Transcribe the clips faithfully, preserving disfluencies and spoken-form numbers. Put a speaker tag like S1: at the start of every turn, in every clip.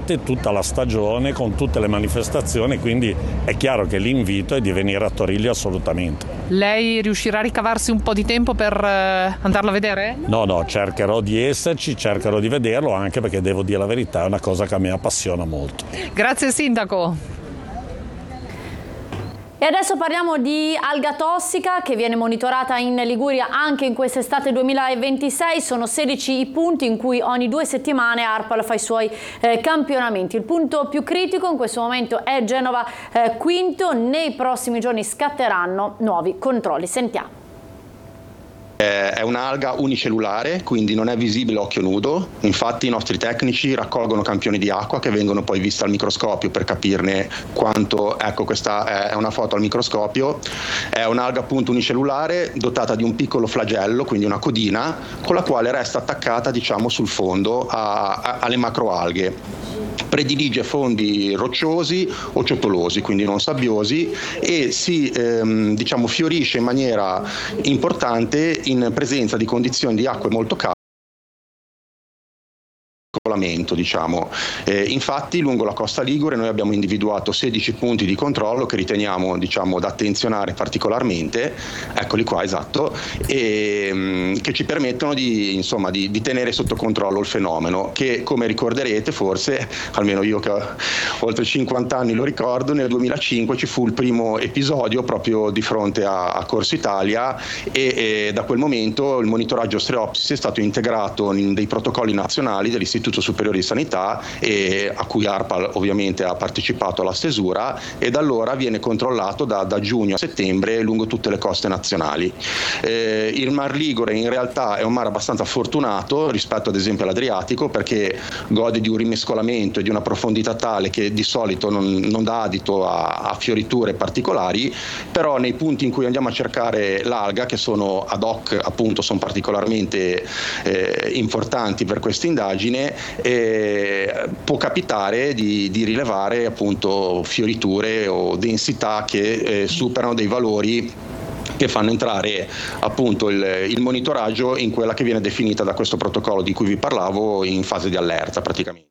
S1: durante tutta la stagione con tutte le manifestazioni, quindi è chiaro che l'invito è di venire a Torillo assolutamente.
S2: Lei riuscirà a ricavarsi un po' di tempo per eh, andarlo a vedere?
S1: No, no, cercherò di esserci, cercherò di vederlo, anche perché devo dire la verità, è una cosa che a me appassiona molto.
S2: Grazie Sindaco.
S3: E adesso parliamo di alga tossica che viene monitorata in Liguria anche in quest'estate duemilaventisei. Sono sedici i punti in cui ogni due settimane ARPAL fa i suoi eh, campionamenti. Il punto più critico in questo momento è Genova eh, Quinto. Nei prossimi giorni scatteranno nuovi controlli. Sentiamo.
S4: È un'alga unicellulare, quindi non è visibile a occhio nudo. Infatti i nostri tecnici raccolgono campioni di acqua che vengono poi visti al microscopio per capirne quanto, ecco, questa è una foto al microscopio. È un'alga appunto unicellulare dotata di un piccolo flagello, quindi una codina, con la quale resta attaccata, diciamo, sul fondo a, a, alle macroalghe. Predilige fondi rocciosi o ciottolosi, quindi non sabbiosi, e si ehm, diciamo fiorisce in maniera importante in presenza di condizioni di acque molto calde. Diciamo. Eh, infatti lungo la costa ligure noi abbiamo individuato sedici punti di controllo che riteniamo, diciamo, da attenzionare particolarmente, eccoli qua, esatto, e, mh, che ci permettono di, insomma, di, di tenere sotto controllo il fenomeno, che come ricorderete forse, almeno io che ho oltre cinquanta anni lo ricordo, nel duemilacinque ci fu il primo episodio proprio di fronte a, a Corso Italia e, e da quel momento il monitoraggio Streopsis è stato integrato in dei protocolli nazionali dell'Istituto Superiore di Sanità, e a cui ARPAL ovviamente ha partecipato alla stesura, e da allora viene controllato da, da giugno a settembre lungo tutte le coste nazionali. Eh, il Mar Ligure in realtà è un mare abbastanza fortunato rispetto ad esempio all'Adriatico, perché gode di un rimescolamento e di una profondità tale che di solito non, non dà adito a, a fioriture particolari, però nei punti in cui andiamo a cercare l'alga, che sono ad hoc appunto, sono particolarmente eh, importanti per questa indagine, eh, può capitare di, di rilevare appunto fioriture o densità che eh, superano dei valori che fanno entrare appunto il, il monitoraggio in quella che viene definita da questo protocollo di cui vi parlavo in fase di allerta praticamente.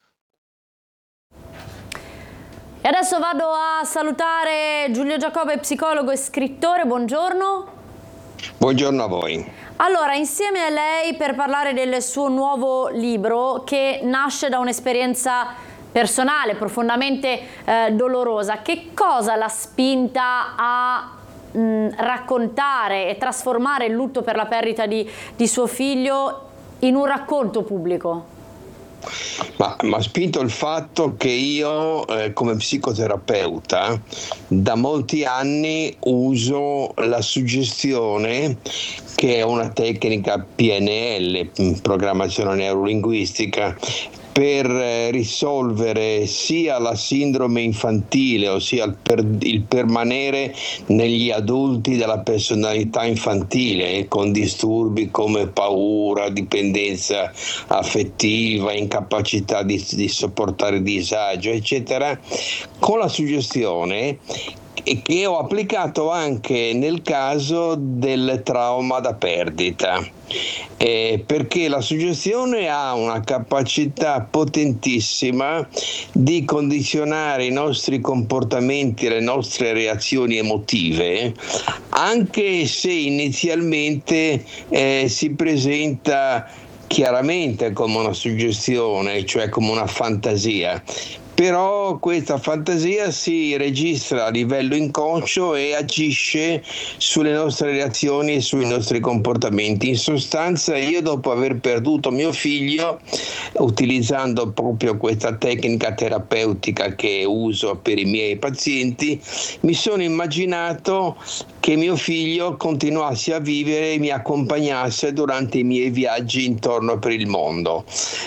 S3: E adesso vado a salutare Giulio Giacobbe, psicologo e scrittore. Buongiorno.
S5: Buongiorno a voi.
S3: Allora, insieme a lei per parlare del suo nuovo libro che nasce da un'esperienza personale, profondamente eh, dolorosa. Che cosa l'ha spinta a mh, raccontare e trasformare il lutto per la perdita di, di suo figlio in un racconto pubblico?
S5: Ma mi ha spinto il fatto che io eh, come psicoterapeuta da molti anni uso la suggestione, che è una tecnica P N L, programmazione neurolinguistica, per risolvere sia la sindrome infantile, ossia il, per, il permanere negli adulti della personalità infantile, con disturbi come paura, dipendenza affettiva, incapacità di, di sopportare disagio, eccetera, con la suggestione che ho applicato anche nel caso del trauma da perdita, eh, perché la suggestione ha una capacità potentissima di condizionare i nostri comportamenti e le nostre reazioni emotive, anche se inizialmente eh, si presenta chiaramente come una suggestione, cioè come una fantasia. Però questa fantasia si registra a livello inconscio e agisce sulle nostre reazioni e sui nostri comportamenti. In sostanza, io dopo aver perduto mio figlio, utilizzando proprio questa tecnica terapeutica che uso per i miei pazienti, mi sono immaginato che mio figlio continuasse a vivere e mi accompagnasse durante i miei viaggi intorno per il mondo.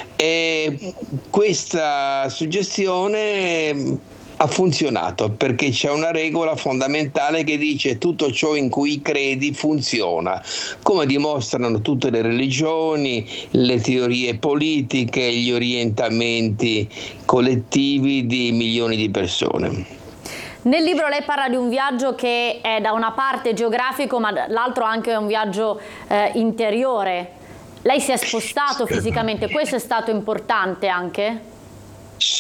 S5: E questa suggestione ha funzionato, perché c'è una regola fondamentale che dice: tutto ciò in cui credi funziona, come dimostrano tutte le religioni, le teorie politiche, gli orientamenti collettivi di milioni di persone.
S3: Nel libro lei parla di un viaggio che è da una parte geografico, ma dall'altro anche un viaggio eh, interiore. Lei si è spostato fisicamente, questo è stato importante anche?